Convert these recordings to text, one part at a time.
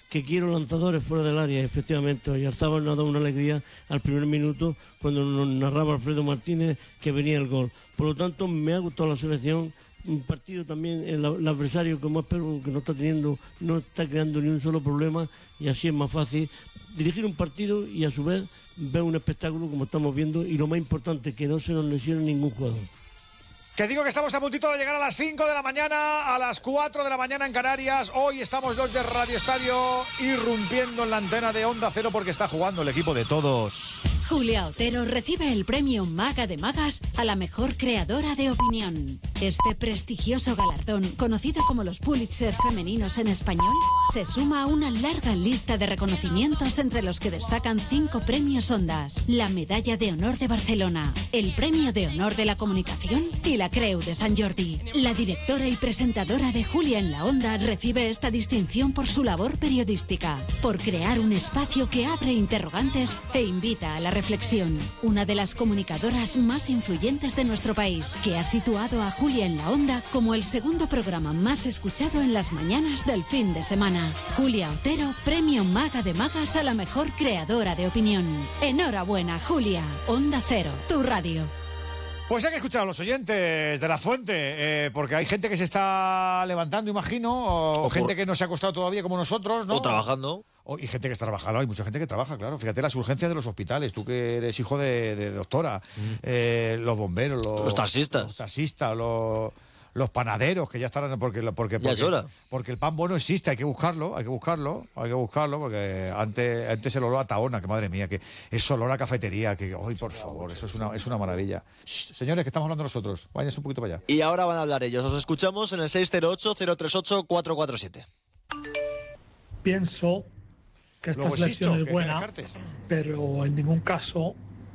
que quiero lanzadores fuera del área. Efectivamente, Oyarzábal nos ha dado una alegría al primer minuto cuando nos narraba Alfredo Martínez que venía el gol. Por lo tanto, me ha gustado la selección. Un partido también, el adversario como espero que no está teniendo, no está creando ni un solo problema, y así es más fácil dirigir un partido y a su vez ver un espectáculo como estamos viendo, y lo más importante, que no se nos lesione ningún jugador. Que digo que estamos a puntito de llegar a las 5 de la mañana, a las 4 de la mañana en Canarias. Hoy estamos los de Radio Estadio irrumpiendo en la antena de Onda Cero porque está jugando el equipo de todos. Julia Otero recibe el premio Maga de Magas a la mejor creadora de opinión. Este prestigioso galardón, conocido como los Pulitzer femeninos en español, se suma a una larga lista de reconocimientos entre los que destacan 5 premios Ondas, la Medalla de Honor de Barcelona, el Premio de Honor de la Comunicación y la Creu de Sant Jordi. La directora y presentadora de Julia en la Onda recibe esta distinción por su labor periodística, por crear un espacio que abre interrogantes e invita a la reflexión. Una de las comunicadoras más influyentes de nuestro país, que ha situado a Julia en la Onda como el segundo programa más escuchado en las mañanas del fin de semana. Julia Otero, premio Maga de Magas a la mejor creadora de opinión. Enhorabuena, Julia. Onda Cero, tu radio. Pues hay que escuchar a los oyentes de La Fuente, porque hay gente que se está levantando, imagino, o gente que no se ha acostado todavía como nosotros, ¿no? O trabajando. Y gente que está trabajando, hay mucha gente que trabaja, claro. Fíjate las urgencias de los hospitales, tú que eres hijo de doctora, los bomberos, los taxistas. Los taxistas, los panaderos que ya estarán porque el pan bueno existe, hay que buscarlo, porque antes el olor a Tahona, que madre mía, que es olor a cafetería, que hoy por favor, eso es una maravilla. Shh, señores, que estamos hablando nosotros, váyanse un poquito para allá. Y ahora van a hablar ellos, os escuchamos en el 608-038-447. Pienso que esta selección es buena, pero en ningún caso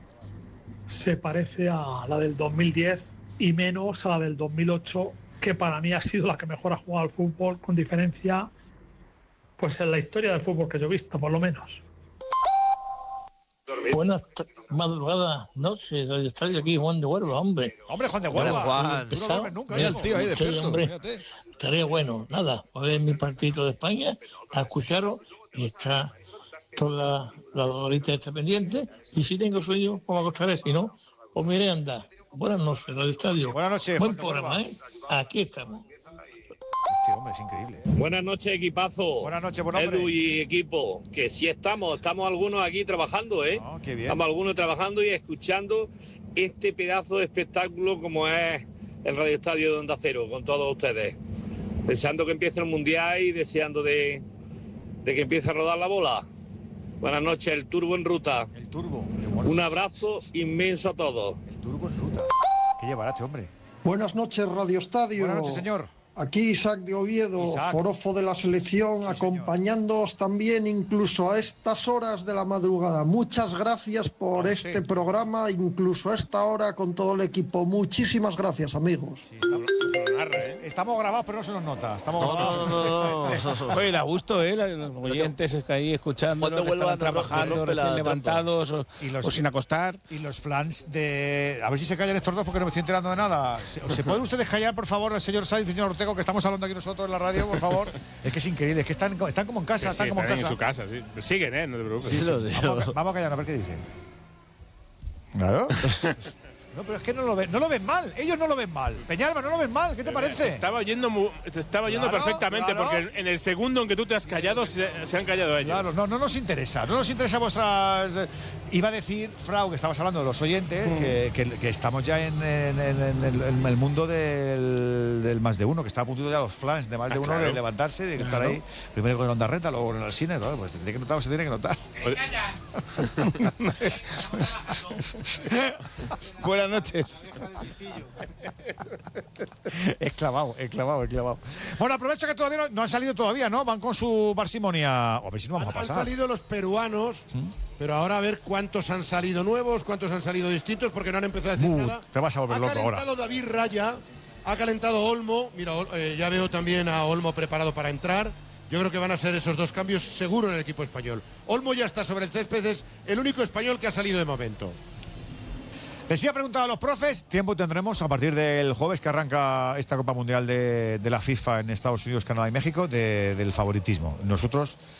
se parece a la del 2010 y menos a la del 2008, que para mí ha sido la que mejor ha jugado al fútbol, con diferencia, pues en la historia del fútbol que yo he visto, por lo menos. Buenas madrugadas, noches, Radio Estadio aquí, Juan de Huelva, hombre. Hombre, Juan de Huelva. Juan. Tú no duermes nunca. Mira el tío ahí despierto, sí, hombre, fíjate. estaría bueno, nada, a ver mi partido de España, a escucharos, y está toda la horita está pendiente, y si tengo sueño, pues me acostaré, si no, pues me iré a andar. Buenas noches, Radio Estadio. Buenas noches, buen Juan de programa, Huelva. Aquí estamos. Hostia, hombre, es increíble. Buenas noches, equipazo. Buenas noches, buen hombre. Edu y equipo, que sí estamos algunos aquí trabajando, ¿eh? Oh, qué bien. Estamos algunos trabajando y escuchando este pedazo de espectáculo como es el Radio Estadio de Onda Cero, con todos ustedes. Deseando que empiece el Mundial y deseando de que empiece a rodar la bola. Buenas noches, el Turbo en ruta. El Turbo. Un abrazo inmenso a todos. El Turbo en ruta. ¿Qué llevará este hombre? Buenas noches, Radio Estadio. Buenas noches, señor. Aquí Isaac de Oviedo, Isaac. forofo de la selección, Sí, acompañándoos también incluso a estas horas de la madrugada. Muchas gracias por este programa, incluso a esta hora con todo el equipo. Muchísimas gracias, amigos. Sí, estamos grabados, pero no se nos nota. Estamos grabados. No. Oye, da gusto, los oyentes ahí escuchando, Cuando que vuelvan están trabajando, rompe la recién levantados o sin acostar. Y los flans de... A ver si se callan estos dos porque no me estoy enterando de nada. ¿Se pueden ustedes callar, por favor, el señor Sáenz y el señor Ortega, que estamos hablando aquí nosotros en la radio, por favor? Es que es increíble, es que están como en casa, Sí, están como en casa. en su casa, sí. Siguen, no te preocupes. Sí. Vamos a callar a ver qué dicen. Claro. No, pero es que no lo ven mal. Ellos no lo ven mal. Peñalba, no lo ven mal. ¿Qué te parece? Te estaba oyendo perfectamente, claro. porque en el segundo en que tú te has callado, se han callado ellos. Claro, no nos interesa. No nos interesa vuestras... Iba a decir, Frau, que estabas hablando de los oyentes, que estamos ya en el mundo del más de uno, que está a punto ya los flans de más de uno claro. de levantarse, de estar ahí, primero con el Onda Reta, luego en el cine, ¿no? Pues se tiene que notar. Buenas noches. Es clavado. Bueno, aprovecho que todavía no han salido todavía, ¿no? Van con su parsimonia. A ver si no vamos a pasar. Han salido los peruanos, pero ahora a ver cuántos han salido nuevos, cuántos han salido distintos, porque no han empezado a decir nada. Te vas a volver loco ahora. Ha calentado David Raya, ha calentado Olmo. Mira, ya veo también a Olmo preparado para entrar. Yo creo que van a ser esos dos cambios seguro en el equipo español. Olmo ya está sobre el césped, es el único español que ha salido de momento. Les iba a preguntar a los profes, tiempo tendremos a partir del jueves que arranca esta Copa Mundial de la FIFA en Estados Unidos, Canadá y México, del favoritismo. Nosotros